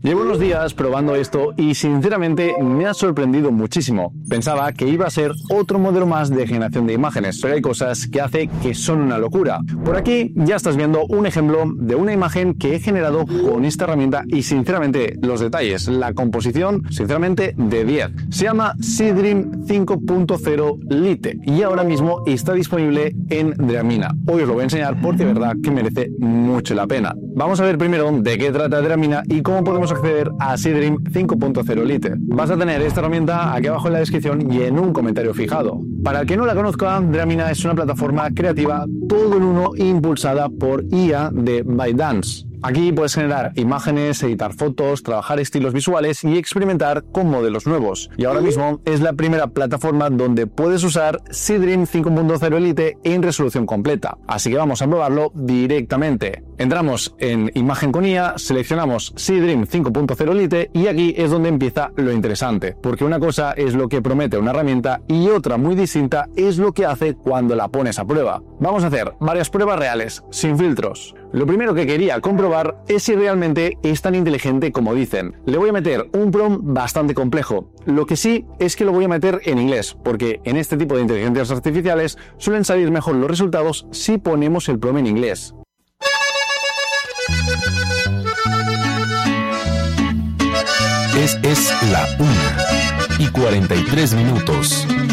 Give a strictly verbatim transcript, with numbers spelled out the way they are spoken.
Llevo unos días probando esto y sinceramente me ha sorprendido muchísimo. Pensaba que iba a ser otro modelo más de generación de imágenes, pero hay cosas que hace que son una locura. Por aquí ya estás viendo un ejemplo de una imagen que he generado con esta herramienta y sinceramente los detalles, la composición, sinceramente de diez. Se llama Seedream cinco punto cero Lite y ahora mismo está disponible en Dramina. Hoy os lo voy a enseñar porque de verdad que merece mucho la pena. Vamos a ver primero de qué trata Dramina y cómo podemos acceder a Seedream cinco punto cero Lite. Vas a tener esta herramienta aquí abajo en la descripción y en un comentario fijado. Para el que no la conozca, Dramina es una plataforma creativa todo en uno impulsada por I A de ByteDance. Aquí puedes generar imágenes, editar fotos, trabajar estilos visuales y experimentar con modelos nuevos. Y ahora mismo es la primera plataforma donde puedes usar Seedream cinco punto cero Lite en resolución completa. Así que vamos a probarlo directamente. Entramos en Imagen con I A, seleccionamos Seedream cinco punto cero Lite y aquí es donde empieza lo interesante. Porque una cosa es lo que promete una herramienta y otra muy distinta es lo que hace cuando la pones a prueba. Vamos a hacer varias pruebas reales, sin filtros. Lo primero que quería comprobar es si realmente es tan inteligente como dicen. Le voy a meter un prompt bastante complejo. Lo que sí es que lo voy a meter en inglés, porque en este tipo de inteligencias artificiales suelen salir mejor los resultados si ponemos el prompt en inglés. Es, es la una y cuarenta y tres minutos.